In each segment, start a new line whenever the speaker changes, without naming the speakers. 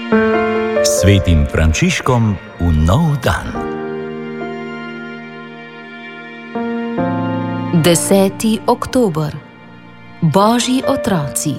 Svetim Frančiškom v nov dan.
10. oktober. Božji otroci.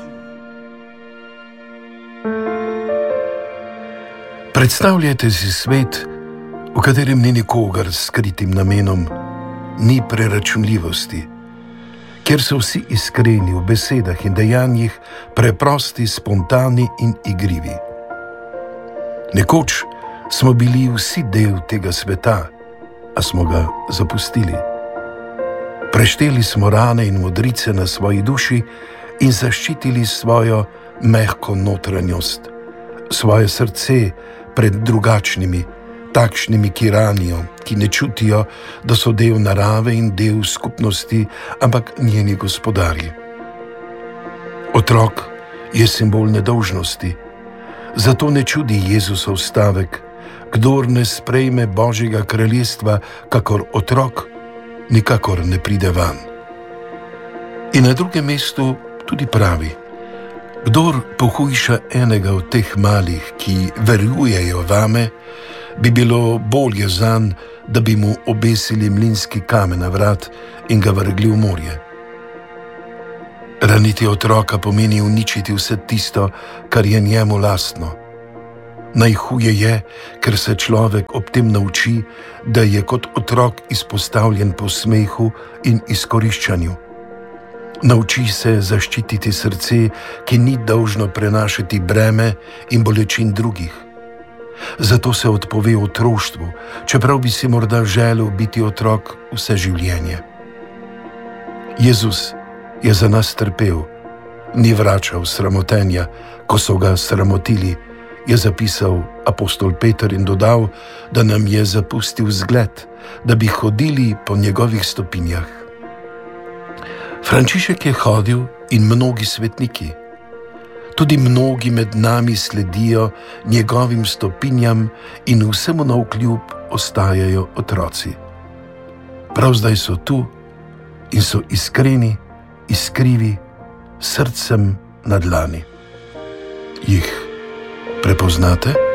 Predstavljajte si svet, v katerem ni nikogar s skritim namenom, ni preračunljivosti, kjer so vsi iskreni v besedah in dejanjih, preprosti, spontani in igrivi. Nekoč smo bili vsi del tega sveta, a smo ga zapustili. Prešteli smo rane in modrice na svoji duši in zaščitili svojo mehko notranjost, svoje srce pred drugačnimi, takšnimi, ki ranijo, ki ne čutijo, da so del narave in del skupnosti, ampak njeni gospodarji. Otrok je simbol nedolžnosti, zato ne čudi Jezusov stavek: kdor ne sprejme Božjega kraljestva kakor otrok, nikakor ne pride van. In na drugem mestu tudi pravi: kdor pohujša enega od teh malih, ki verujejo vame, bi bilo bolje zanj, da bi mu obesili mlinski kamen na vrat in ga vrgli v morje. Raniti otroka pomeni uničiti vse tisto, kar je njemu lastno. Najhuje je, ker se človek ob tem nauči, da je kot otrok izpostavljen posmehu in izkoriščanju. Nauči se zaščititi srce, ki ni dolžno prenašati breme in bolečin drugih. Zato se odpove otroštvu, čeprav bi si morda želel biti otrok vse življenje. Jezus je za nas trpel, ni vračal sramotenja, ko so ga sramotili, je zapisal apostol Peter in dodal, da nam je zapustil zgled, da bi hodili po njegovih stopinjah. Frančišek je hodil in mnogi svetniki. Tudi mnogi med nami sledijo njegovim stopinjam in vsemu navkljub ostajajo otroci. Prav zdaj so tu in so iskreni, iskrivi, srcem na dlani. Jih prepoznate?